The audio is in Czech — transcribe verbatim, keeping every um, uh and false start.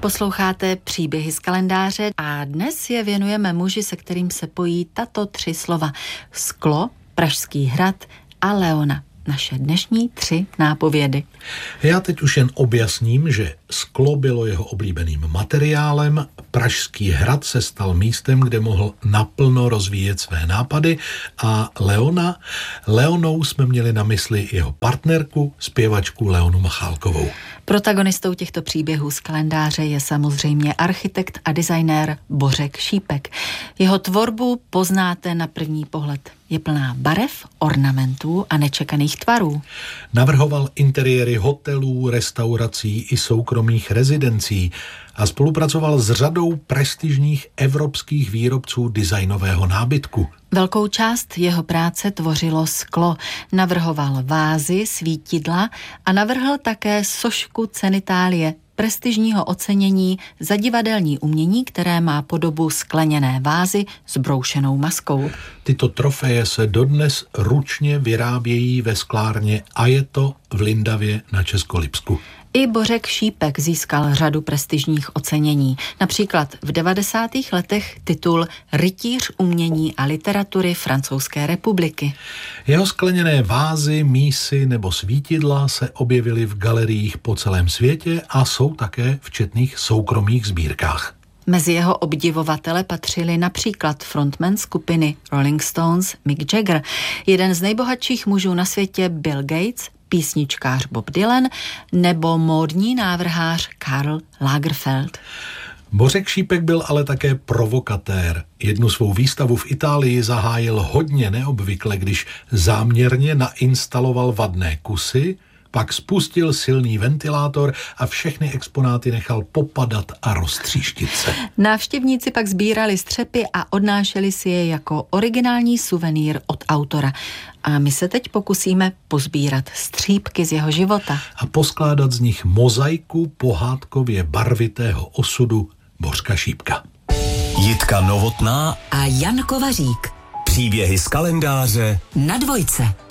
Posloucháte Příběhy z kalendáře a dnes je věnujeme muži, se kterým se pojí tato tři slova. Sklo, Pražský hrad a Leona. Naše dnešní tři nápovědy. Já teď už jen objasním, že sklo bylo jeho oblíbeným materiálem, Pražský hrad se stal místem, kde mohl naplno rozvíjet své nápady a Leona, Leonou jsme měli na mysli jeho partnerku, zpěvačku Leonu Machálkovou. Protagonistou těchto příběhů z kalendáře je samozřejmě architekt a designér Bořek Šípek. Jeho tvorbu poznáte na první pohled. Je plná barev, ornamentů a nečekaných tvarů. Navrhoval interiéry hotelů, restaurací i soukromých rezidencí a spolupracoval s řadou prestižních evropských výrobců designového nábytku. Velkou část jeho práce tvořilo sklo. Navrhoval vázy, svítidla a navrhl také sošku Cenitalie, prestižního ocenění za divadelní umění, které má podobu skleněné vázy s broušenou maskou. Tyto trofeje se dodnes ručně vyrábějí ve sklárně Ajeto v Lindavě na Českolipsku. I Bořek Šípek získal řadu prestižních ocenění. Například v devadesátých letech titul Rytíř umění a literatury Francouzské republiky. Jeho skleněné vázy, mísy nebo svítidla se objevily v galeriích po celém světě a jsou také v četných soukromých sbírkách. Mezi jeho obdivovatele patřili například frontman skupiny Rolling Stones Mick Jagger, jeden z nejbohatších mužů na světě Bill Gates, písničkář Bob Dylan nebo módní návrhář Karl Lagerfeld. Bořek Šípek byl ale také provokatér. Jednu svou výstavu v Itálii zahájil hodně neobvykle, když záměrně nainstaloval vadné kusy, pak spustil silný ventilátor a všechny exponáty nechal popadat a roztříštit se. Návštěvníci pak sbírali střepy a odnášeli si je jako originální suvenýr od autora. A my se teď pokusíme pozbírat střípky z jeho života. A poskládat z nich mozaiku pohádkově barvitého osudu Bořka Šípka. Jitka Novotná a Jan Kovařík. Příběhy z kalendáře na Dvojce.